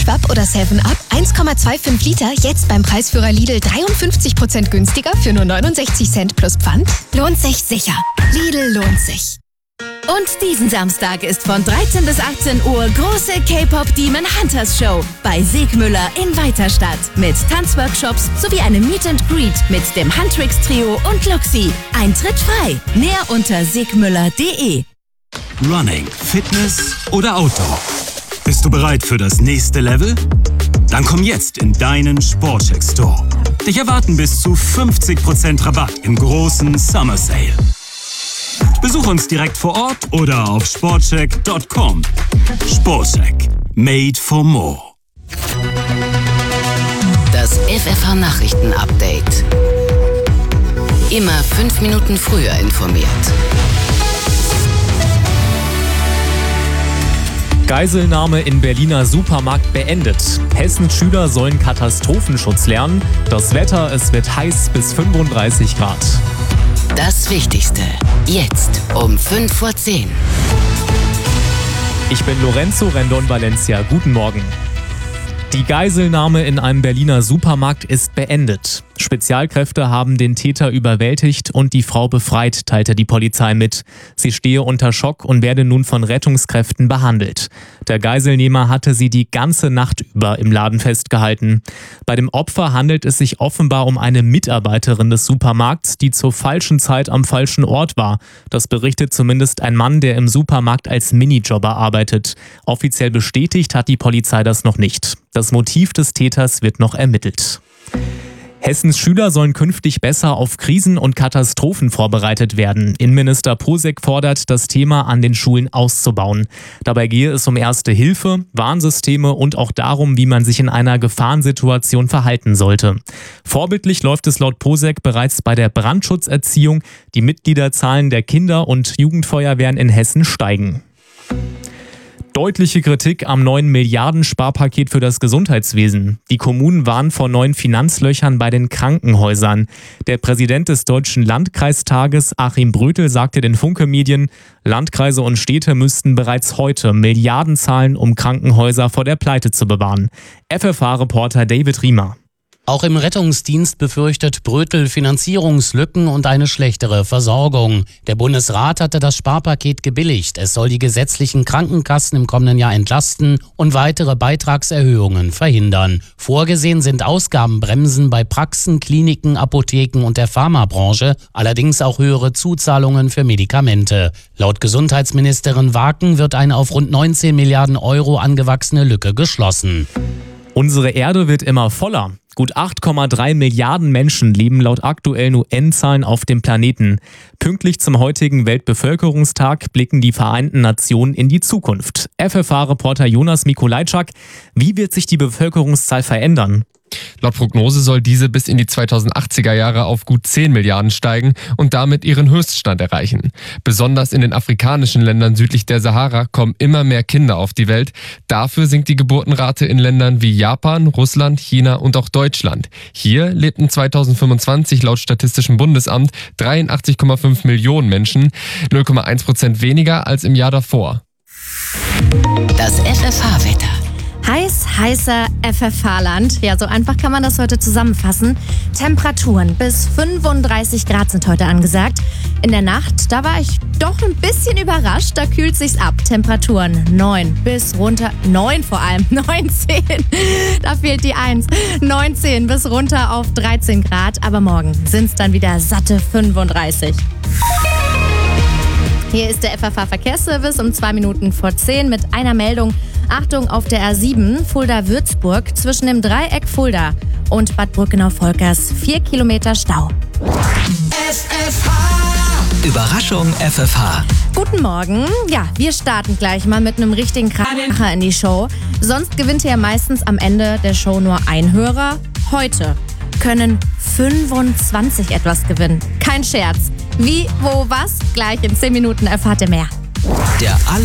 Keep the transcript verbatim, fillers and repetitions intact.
Schwapp oder seven up, eins Komma fünfundzwanzig Liter, jetzt beim Preisführer Lidl dreiundfünfzig Prozent günstiger für nur neunundsechzig Cent plus Pfand? Lohnt sich sicher. Lidl lohnt sich. Und diesen Samstag ist von dreizehn bis achtzehn Uhr große K-Pop Demon Hunters Show bei Segmüller in Weiterstadt mit Tanzworkshops sowie einem Meet and Greet mit dem Huntrix Trio und Luxi. Eintritt frei. Mehr unter segmüller punkt de. Running, Fitness oder Outdoor? Bist du bereit für das nächste Level? Dann komm jetzt in deinen Sportcheck Store. Dich erwarten bis zu fünfzig Prozent Rabatt im großen Summer Sale. Besuch uns direkt vor Ort oder auf sportcheck punkt com. Sportcheck. Made for more. Das F F H-Nachrichten-Update. Immer fünf Minuten früher informiert. Geiselnahme in Berliner Supermarkt beendet. Hessens Schüler sollen Katastrophenschutz lernen. Das Wetter, es wird heiß bis fünfunddreißig Grad. Das Wichtigste. Jetzt um fünf vor zehn. Ich bin Lorenzo Rendon Valencia. Guten Morgen. Die Geiselnahme in einem Berliner Supermarkt ist beendet. Spezialkräfte haben den Täter überwältigt und die Frau befreit, teilte die Polizei mit. Sie stehe unter Schock und werde nun von Rettungskräften behandelt. Der Geiselnehmer hatte sie die ganze Nacht über im Laden festgehalten. Bei dem Opfer handelt es sich offenbar um eine Mitarbeiterin des Supermarkts, die zur falschen Zeit am falschen Ort war. Das berichtet zumindest ein Mann, der im Supermarkt als Minijobber arbeitet. Offiziell bestätigt hat die Polizei das noch nicht. Das Motiv des Täters wird noch ermittelt. Hessens Schüler sollen künftig besser auf Krisen und Katastrophen vorbereitet werden. Innenminister Posek fordert, das Thema an den Schulen auszubauen. Dabei gehe es um Erste Hilfe, Warnsysteme und auch darum, wie man sich in einer Gefahrensituation verhalten sollte. Vorbildlich läuft es laut Posek bereits bei der Brandschutzerziehung. Die Mitgliederzahlen der Kinder- und Jugendfeuerwehren in Hessen steigen. Deutliche Kritik am neuen Milliarden-Sparpaket für das Gesundheitswesen. Die Kommunen warnen vor neuen Finanzlöchern bei den Krankenhäusern. Der Präsident des Deutschen Landkreistages, Achim Brötel, sagte den Funke-Medien, Landkreise und Städte müssten bereits heute Milliarden zahlen, um Krankenhäuser vor der Pleite zu bewahren. F F H-Reporter David Riemer. Auch im Rettungsdienst befürchtet Brötel Finanzierungslücken und eine schlechtere Versorgung. Der Bundesrat hatte das Sparpaket gebilligt. Es soll die gesetzlichen Krankenkassen im kommenden Jahr entlasten und weitere Beitragserhöhungen verhindern. Vorgesehen sind Ausgabenbremsen bei Praxen, Kliniken, Apotheken und der Pharmabranche, allerdings auch höhere Zuzahlungen für Medikamente. Laut Gesundheitsministerin Waken wird eine auf rund neunzehn Milliarden Euro angewachsene Lücke geschlossen. Unsere Erde wird immer voller. Gut acht Komma drei Milliarden Menschen leben laut aktuellen U N-Zahlen auf dem Planeten. Pünktlich zum heutigen Weltbevölkerungstag blicken die Vereinten Nationen in die Zukunft. F F H-Reporter Jonas Mikolajczak, wie wird sich die Bevölkerungszahl verändern? Laut Prognose soll diese bis in die zweitausendachtziger Jahre auf gut zehn Milliarden steigen und damit ihren Höchststand erreichen. Besonders in den afrikanischen Ländern südlich der Sahara kommen immer mehr Kinder auf die Welt. Dafür sinkt die Geburtenrate in Ländern wie Japan, Russland, China und auch Deutschland. Hier lebten zweitausendfünfundzwanzig laut Statistischem Bundesamt dreiundachtzig Komma fünf Millionen Menschen, null Komma eins Prozent weniger als im Jahr davor. Das F F H-Wetter. Heiß, heißer F F H-Land. Ja, so einfach kann man das heute zusammenfassen. Temperaturen bis fünfunddreißig Grad sind heute angesagt. In der Nacht, da war ich doch ein bisschen überrascht. Da kühlt sich's ab. Temperaturen neun bis runter, neun vor allem, neunzehn. Da fehlt die eins. neunzehn bis runter auf dreizehn Grad. Aber morgen sind's dann wieder satte fünfunddreißig. Hier ist der F F H-Verkehrsservice um zwei Minuten vor zehn mit einer Meldung. Achtung auf der A sieben, Fulda-Würzburg, zwischen dem Dreieck Fulda und Bad Brückenau-Volkers. Vier Kilometer Stau. F F H. Überraschung F F H. Guten Morgen. Ja, wir starten gleich mal mit einem richtigen Kracher in die Show. Sonst gewinnt ihr ja meistens am Ende der Show nur ein Hörer. Heute können fünfundzwanzig etwas gewinnen. Kein Scherz. Wie, wo, was? Gleich in zehn Minuten erfahrt ihr mehr. Der alle